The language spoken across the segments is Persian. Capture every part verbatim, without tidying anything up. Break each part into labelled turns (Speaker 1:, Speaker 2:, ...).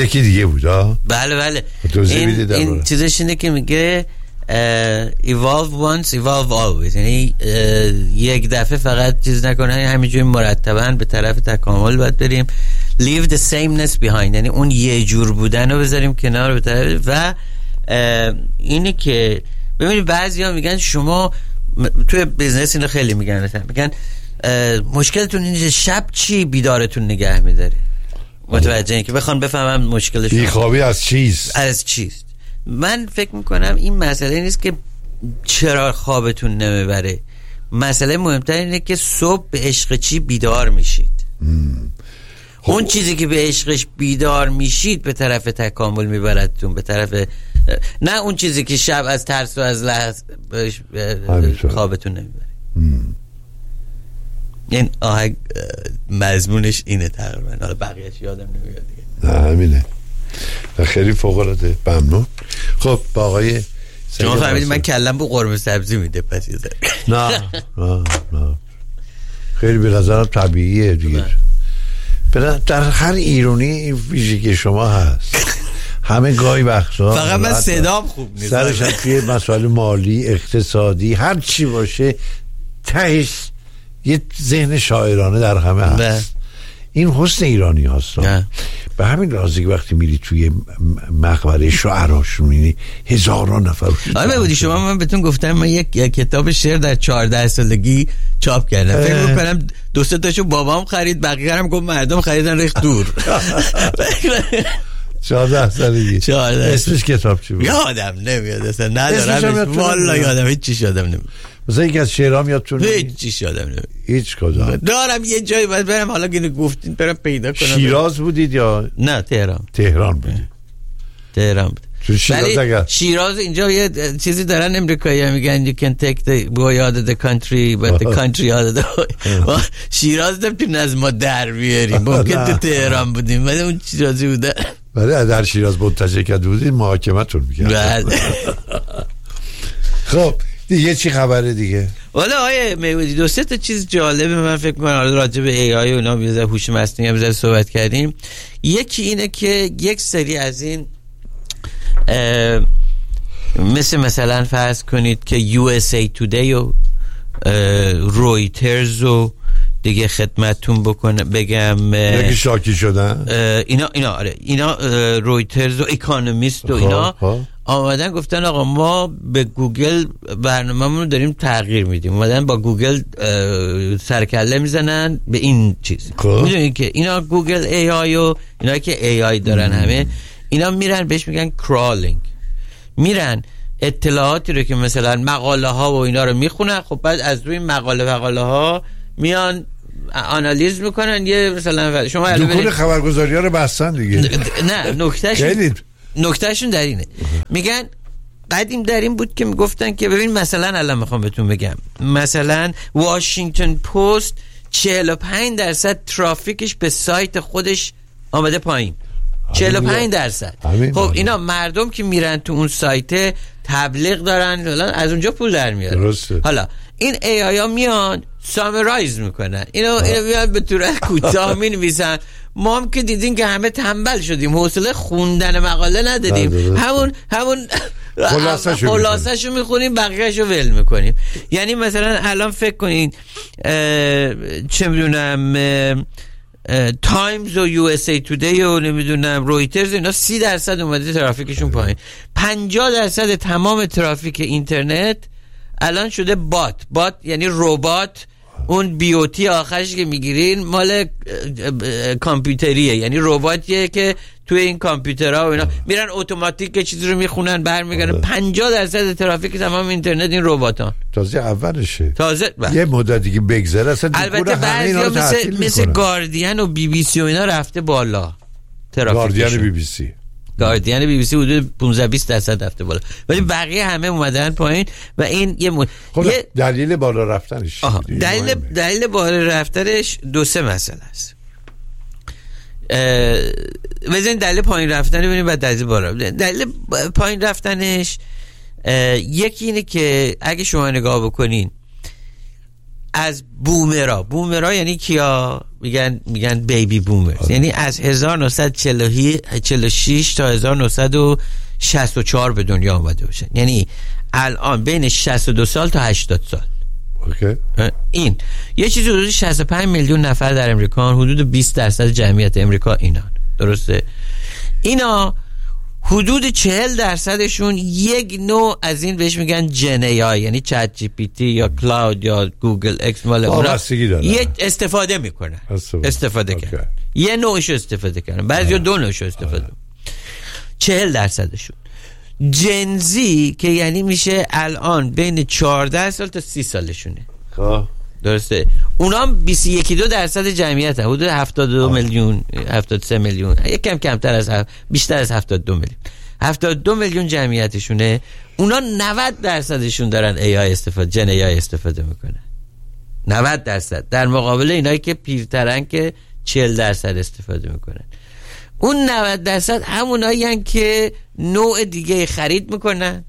Speaker 1: یکی دیگه بود ها.
Speaker 2: بله بله.
Speaker 1: این,
Speaker 2: این چیزش اینه که میگه evolve once evolve always، یعنی یک دفعه فقط چیز نکنه، همینجوری مرتباً به طرف تکامل باید بریم. leave the sameness behind، یعنی اون یه جور بودن رو بذاریم کنار به طرف. و اینی که ببینید بعضیا میگن شما توی بیزنس اینو خیلی میگن میگن مشکلتون اینه شب چی بیدارتون نگه میداره. متوجه این که بخوان بفهمم مشکلش
Speaker 1: بیخوابی از چیز
Speaker 2: از چیست. من فکر میکنم این مسئله نیست که چرا خوابتون نمیبره، مسئله مهمتر اینه که صبح به عشق چی بیدار میشید. اون چیزی که به عشقش بیدار میشید به طرف تکامل میبردتون، به طرف نه اون چیزی که شب از ترس و از لحظ خوابتون نمیبره. این آهنگ مضمونش اینه تقریبا، حالا بقیه‌اش یادم نمیاد دیگه.
Speaker 1: نه همینه. خیلی فوق العاده ممنون. خب با آقای
Speaker 2: شما فهمیدید من کلم بو قرمه سبزی میده پس یه
Speaker 1: نه نه نه خیلی به نظرم طبیعیه دیگه. در هر ایرانی این ویژگی شما هست. همه گاهی وقتا
Speaker 2: فقط من صدام خوب نیست،
Speaker 1: سرش هم توی مسائل مالی اقتصادی هر چی باشه تهش یه ذهن شاعرانه در همه هست. نه. این حسن ایرانی هست. به همین رازی که وقتی میری توی مقبره شعراشون میری هزاران نفر.
Speaker 2: آره بودی شما من بهتون گفتم من یک کتاب شعر در چهارده سالگی چاپ کردم. فکر می‌کنم دو سه تاشو بابام خرید، بقیه هم گفت مردم خریدن ریخت دور.
Speaker 1: چهارده سالگی.
Speaker 2: چهارده.
Speaker 1: اسمش کتاب چی بود؟
Speaker 2: یادم نمیاد اصلا، ندارم والله یادم هیچ چیز یادم نمیاد.
Speaker 1: مثلا یکی از شعرام یادتون
Speaker 2: نمیاد؟ هیچ چیز یادم نمیاد.
Speaker 1: هیچ کدام.
Speaker 2: دارم یه جایی باید برم، حالا که گفتین برم پیدا کنم.
Speaker 1: شیراز بودید یا
Speaker 2: نه تهران؟
Speaker 1: تهران بودید.
Speaker 2: تهران بود.
Speaker 1: ولی
Speaker 2: شیراز اینجا یه چیزی دارن امریکایی میگن you can take the boy out of the country but the country out of the boy. شیراز نمیتونن از ما در بیاریم. ممکن تو تهران بودیم ولی اون شیرازی بوده.
Speaker 1: ولی در شیراز منتشر کرده بودید محاکمتون میکردن. خب دیگه چی خبره دیگه؟
Speaker 2: والا آیه میودی دو سه تا چیز جالبه من فکر کنم راجع به ای آی و اینا بیزار هوش مصنوعی هم صحبت کردیم. یکی اینه که یک سری از این مثل مثلا فرض کنید که یو اس ای Today و رویترز و دیگه خدمتون بکنه بگم
Speaker 1: یکی شاکی شدن
Speaker 2: اینا اینا آره اینا رویترز و اکانومیست و اینا آمدن گفتن آقا ما به گوگل برنامه‌مون رو داریم تغییر میدیم. اومدن با گوگل سرکله میزنن به این چیز. میدونید که اینا گوگل ای آی و اینا که ای آی دارن همه اینا میرن بهش میگن کرالینگ، میرن اطلاعاتی رو که مثلا مقاله ها و اینا رو میخونن، خب بعد از روی مقاله مقاله ها میان آنالیز میکنن. یه مثلا شما
Speaker 1: دکون خبرگزاری ها رو بستن دیگه.
Speaker 2: نه نکتهش نکتهشون در اینه، میگن قدیم در این بود که میگفتن که ببین مثلا الان میخوام بهتون بگم مثلا واشنگتن پست چهل و پنج درصد ترافیکش به سایت خودش آمده پایین. چهل و پنج درصد. خب اینا مردم که میرن تو اون سایت تبلیغ دارن، از اونجا پول در میاد. حالا این ای آی ها میان سامرایز میکنن اینو اینو میان به صورت کوتاه مینویسن. ما هم که دیدین که همه تنبل شدیم، حوصله خوندن مقاله نداریم، همون همون خلاصه‌شو میخونیم بقیه‌شو ول میکنیم. یعنی مثلا الان فکر کنین چه میدونم تایمز و یو اس ای تودی و نمیدونم رویترز اینا سی درصد اومده ترافیکشون پایین. پنجاه درصد تمام ترافیک اینترنت الان شده بات. بات یعنی ربات. اون بیوتی آخرش که میگیرین مال کامپیوتریه، یعنی رباتیه که توی این کامپیوترها و اینا میرن اتوماتیک چیزی رو میخونن برمیگردن. پنجاه درصد ترافیک تمام اینترنت این رباتان.
Speaker 1: تازه اولشه،
Speaker 2: تازه با.
Speaker 1: یه مدتی که بگذره اصلا
Speaker 2: البته بعضیا مثل مثل گاردین و بی بی سی و اینا رفته بالا ترافیکشون.
Speaker 1: گاردین بی بی سی
Speaker 2: گاردین بی بی سی حدود پانزده بیست درصد رفته بالا، ولی بقیه همه اومدن پایین. و این یه, م...
Speaker 1: خب
Speaker 2: یه...
Speaker 1: دلیل بالا رفتنش
Speaker 2: دلیل دلیل بالا رفتنش دو سه مسئله است. بزنین دلیل پایین رفتن ببینیم بعد دلیل بالا. دلیل پایین رفتنش یکی اینه که اگه شما نگاه بکنین از بومرا. بومرا یعنی کیا؟ میگن میگن بیبی بومرز، یعنی از هزار و نهصد و چهل و شش تا هزار و نهصد و شصت و چهار به دنیا آمده باشن، یعنی الان بین شصت و دو سال تا هشتاد سال.
Speaker 1: اوکی.
Speaker 2: این یه چیزی حدود شصت و پنج میلیون نفر در امریکا، حدود بیست درصد جمعیت امریکا اینا، درسته؟ اینا حدود چهل درصدشون یک نوع از این بهش میگن جن ای آی، یعنی چت جی پی تی یا کلاود یا گوگل اکس مال اونا یه استفاده میکنن، استفاده کردن، یه نوعشو استفاده کردن، بعضیا دو نوعشو استفاده. چهل درصدشون جنزی که یعنی میشه الان بین چهارده سال تا سی سالشونه. خب درسته. اونا هم بیست و یک درصد جمعیت هم، حدود هفتاد و دو میلیون، هفتاد و سه میلیون، یکم کمتر از هف... بیشتر از هفتاد و دو میلیون، هفتاد و دو میلیون جمعیتشونه. اونا نود درصدشون دارن ای آی استفاده، جن ای آی استفاده میکنن، نود درصد، در مقابل اینایی که پیرترن که چهل درصد استفاده میکنن. اون نود درصد همونایی هن که نوع دیگه خرید میکنن،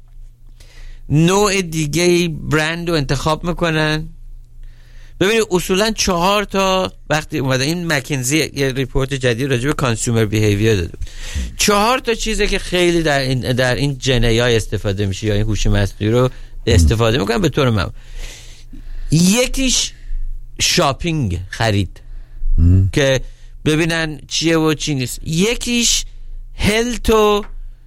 Speaker 2: نوع دیگه برند رو انتخاب میکنن. ببینید اصولا چهار تا، وقتی اومده این مکنزی یه ریپورت جدید راجع به کانسومر بیهیویر داده، چهار تا چیزه که خیلی در این در این جن ای آی استفاده میشه یا این هوش مصنوعی رو استفاده میکنن به طور معمول. یکیش شاپینگ، خرید م. که ببینن چیه و چی نیست. یکیش هلت و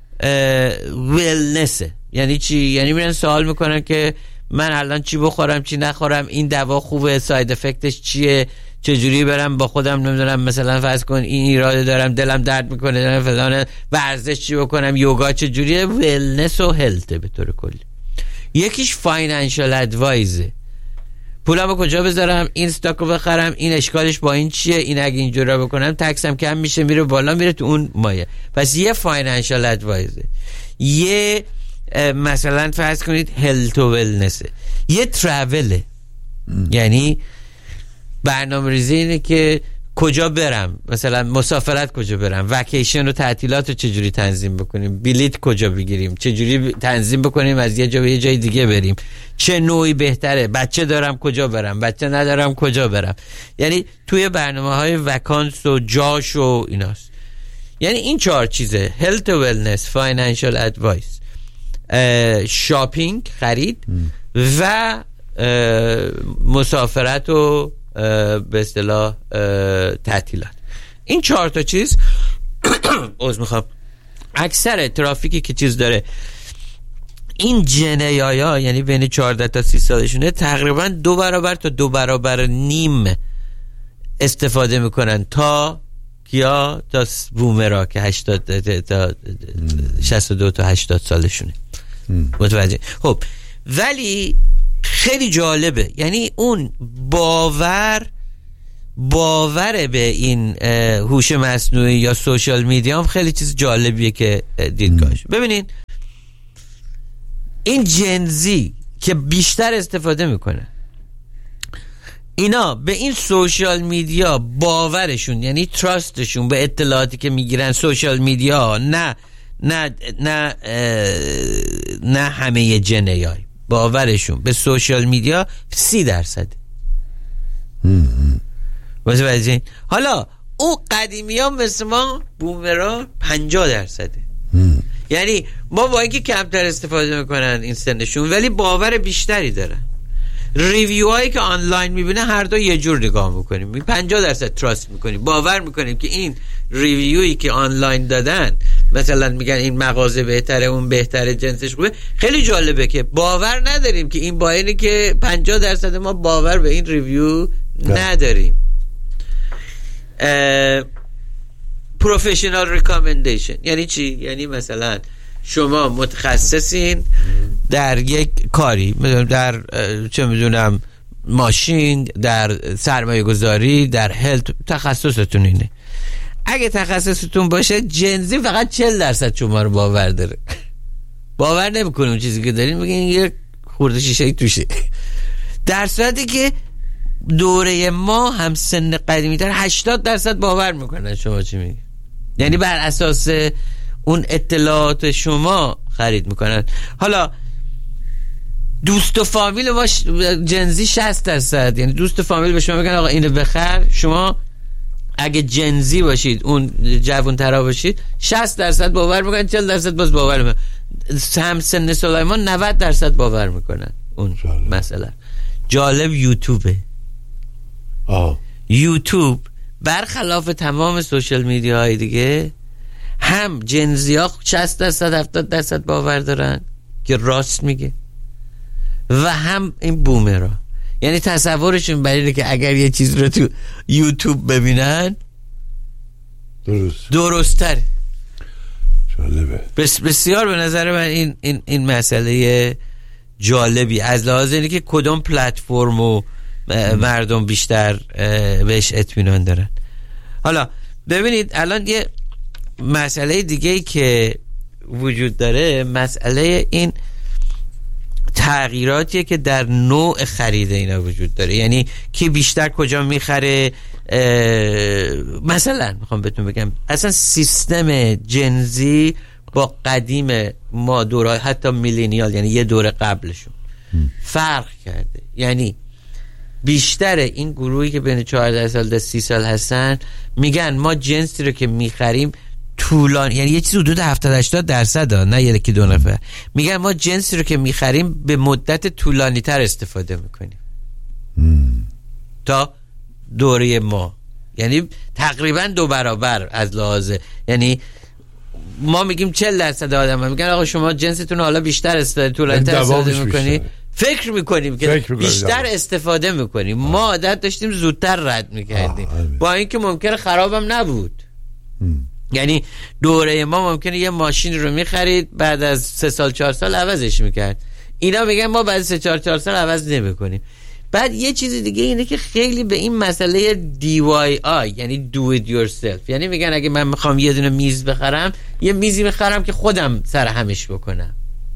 Speaker 2: ویلنسه. یعنی چی؟ یعنی میرن سوال میکنن که من الان چی بخورم چی نخورم، این دوا خوبه، ساید افکتش چیه، چجوری برم با خودم نمیدونم مثلا فرض کن این ایراده دارم، دلم درد میکنه، دارم فلان، ورزش چی بکنم، یوگا چجوریه. ویلنس و هلت به طور کلی. یکیش فاینانشال ادوایزه، پولمو کجا بذارم، این استاکو بخرم، این اشکالش با این چیه، این اگه اینجوری بکنم تکسم کم میشه، میره بالا، میره تو اون مایه. پس یه فاینانشال ادوایزه، یه مثلا فرض کنید هلت و ولنسه، یه تراوله، یعنی برنامه ریزی اینه که کجا برم، مثلا مسافرت کجا برم، وکیشن و تعطیلات رو چجوری تنظیم بکنیم، بلیط کجا بگیریم، چجوری تنظیم بکنیم از یه جا به یه جای دیگه بریم، چه نوعی بهتره، بچه دارم کجا برم، بچه ندارم کجا برم. یعنی توی برنامه‌های وکانس و جاش و ایناست. یعنی این چهار چیزه: هلت و ولنس، فاینانشال ادوایس، شاپینگ، خرید و مسافرت و به اصطلاح تعطیلات. این چهار تا چیز عذر میخوام اکثر ترافیکی که چیز داره این جنایایا، یعنی بین چهارده تا سی سالشونه، تقریبا دو برابر تا دو برابر نیم استفاده میکنن تا کیا؟ تا بومرا که هشتاد تا شصت و دو تا هشتاد سالشونه. متوجه؟ خب ولی خیلی جالبه، یعنی اون باور باور به این هوش مصنوعی یا سوشال میدیا هم خیلی چیز جالبیه که دیدگاهش. ببینین این جنزی که بیشتر استفاده میکنه، اینا به این سوشال میدیا باورشون، یعنی تراستشون به اطلاعاتی که میگیرن سوشال میدیا، نه نه نه نه همه جنیای باورشون به سوشال میدیا سی درصده. متوجه؟ حالا او قدیمی ها مثل ما بومرا پنجاه درصده. یعنی ما با اینکه کمتر استفاده میکنن این سنشون، ولی باور بیشتری دارن. ریویو هایی که آنلاین میبینه هر دو یه جور نگاه میکنیم، پنجاه درصد تراست میکنیم، باور میکنیم که این ریویویی که آنلاین دادن، مثلا میگن این مغازه بهتره، اون بهتره، جنسش خوبه. خیلی جالبه که باور نداریم که این با اینه که پنجاه درصد ما باور به این ریویو نداریم. پروفشنال ریکامندیشن یعنی چی؟ یعنی مثلا شما متخصصین در یک کاری، در چه میدونم ماشین، در سرمایه گذاری، در هلت، تخصصتون اینه. اگه تخصصتون باشه، جنزی فقط چهل درصد شما رو باور داره. باور نمیکنه اون چیزی که دارین، میگین یه خورده شیشه توشه. در صورتی که دوره ما هم سن قدیمی تر هشتاد درصد باور میکنن شما چی میگی. یعنی بر اساس اون اطلاعات شما خرید میکنن. حالا دوست و فامیل باش جنزی شصت درصد، یعنی دوست و فامیل به شما میگن آقا اینو بخر، شما اگه جنزی باشید اون جوان ترا باشید شصت درصد باور میکنن، چهل درصد باز باور میکنن. هم سن سلیمان نود درصد باور میکنن اون جالب. مثلا جالب یوتیوبه.
Speaker 1: آه.
Speaker 2: یوتیوب برخلاف تمام سوشال میدیاهای دیگه هم جنزی ها شصت درصد هفتاد درصد باور دارن که راست میگه و هم این بومرا، یعنی تصورشون بر اینه که اگر یه چیز رو تو یوتیوب ببینن
Speaker 1: درست
Speaker 2: درست‌تره.
Speaker 1: جالبه.
Speaker 2: بس بسیار به نظر من این این این مسئله جالبی از لحاظ اینه که کدوم پلتفرم و مردم بیشتر بهش اطمینان دارن. حالا ببینید الان یه مسئله دیگه‌ای که وجود داره، مسئله این تغییراتیه که در نوع خرید اینا وجود داره، یعنی کی بیشتر کجا میخره. مثلا میخوام بهتون بگم اصلا سیستم جنزی با قدیم ما دورای حتی میلینیال یعنی یه دوره قبلشون فرق کرده. یعنی بیشتر این گروهی که بین چهارده سال تا سی سال هستن میگن ما جنسی رو که میخریم طولانی، یعنی یه چیز حدود هفتاد هشتاد درصد ها، نه یکی دو نفر، میگن ما جنسی رو که میخریم به مدت طولانی تر استفاده میکنیم مم. تا دوره ما، یعنی تقریبا دو برابر از لحاظه. یعنی ما میگیم چهل درصد آدم ها میگن آقا شما جنستون حالا بیشتر استفاده طولانی تر استفاده میکنی، فکر میکنیم که فکر بیشتر استفاده میکنیم. ما عادت داشتیم زودتر رد میکردیم با اینکه ممکنه خرابم نبود. م. یعنی دوره ما ممکنه یه ماشین رو میخرید بعد از سه سال چهار سال عوضش میکرد، اینا میگن ما بعد از سه چهار چهار سال عوض نمیکنیم. بعد یه چیز دیگه اینه که خیلی به این مسئله دی وای آی یعنی do it yourself، یعنی میگن اگه من میخوام یه دونه میز بخرم یه میزی میخرم که خودم سر همش بکنم،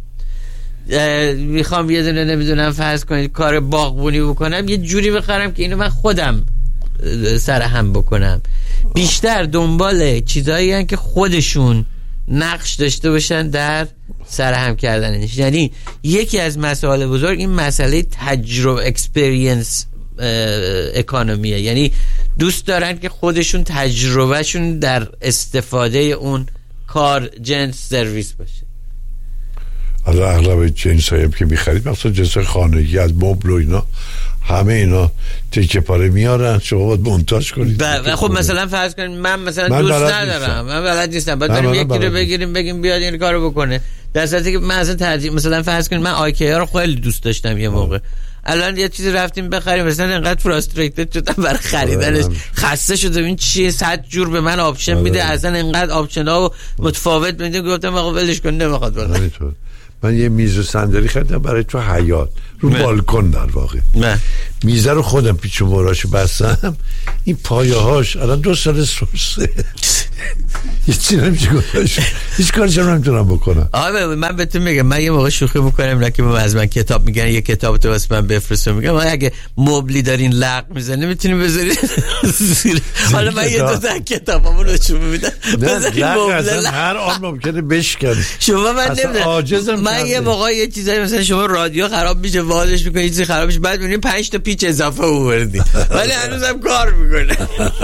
Speaker 2: میخوام یه دونه نمیدونم فرض کنید کار باغبونی بکنم یه جوری بخرم که اینو من خودم سر هم بکنم. بیشتر دنبال چیزایی هستن که خودشون نقش داشته باشن در سرهم کردنش. یعنی یکی از مسائل بزرگ این مسئله تجربه اکسپریانس اکانومیه، یعنی دوست دارن که خودشون تجربهشون در استفاده اون کار جنس سرویس باشه.
Speaker 1: از اغلب جنس هایی که میخرید مثلا جنس خانگی از مبل و اینا همه اینا تکه پاره میارن، شما باید مونتاژ کنید.
Speaker 2: و خب مثلا فرض کنید من مثلا من دوست ندارم، من بلد نیستم، باید بریم یکی رو بگیریم بگیم بیاد این کارو بکنه، در صورتی که من اصلا ترجیح مثلا فرض کنید من آیکیا رو خیلی دوست داشتم یه موقع، الان یه چیزی رفتیم بخریم مثلا انقدر فراستریتد شدم برای خریدنش، خسته شدم این چیه صد جور به من آپشن میده، اصلا انقدر آپشن ها متفاوت میده، گفتم آقا ولش کن نمیخواد بخرم.
Speaker 1: من یه میز و صندلی خریدم برای تو حیاط رو
Speaker 2: مه.
Speaker 1: بالکن در واقع
Speaker 2: مه.
Speaker 1: میزه رو خودم پیچ و موراشو بستم، این پایه هاش الان دو سال سرسه هیچ چی نمیشه گذاشت، هیچ کارش هم نمیتونم بکنم.
Speaker 2: آقا من بهتون میگم من یه موقع شوخی میکنم اینا که از من کتاب میگن یه کتاب تو واسه من بفرست، میگم اگه مبلی دارین لق میزنه میتونین بذارین حالا من یه دو تا کتابامو رو شما میدم
Speaker 1: بذارین مبل هر آن ممکنه بشکنه
Speaker 2: شما من نمیدونم. من یه موقع یه چیزایی مثلا شما رادیو خراب میشه وادش میکنی چیزی خراب میشه بعد میبینی پنج تا پیچ اضافه آوردی ولی هنوزم کار میکنه.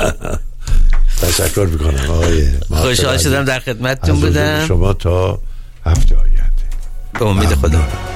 Speaker 1: تشکر میکنم آقای
Speaker 2: خوشحال شدم در خدمتتون بودم.
Speaker 1: شما تا هفته آینده
Speaker 2: به امید خدا.